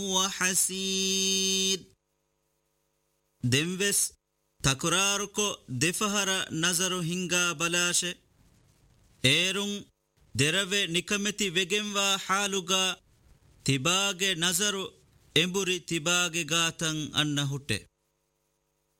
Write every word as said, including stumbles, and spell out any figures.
وحسيد دموس تكراركو دفهر نظر هنگا بلاشه ايرون دروه نكمتي وگنوا حالوغا تباغ نظر امبوري تباغ غاتن انهوته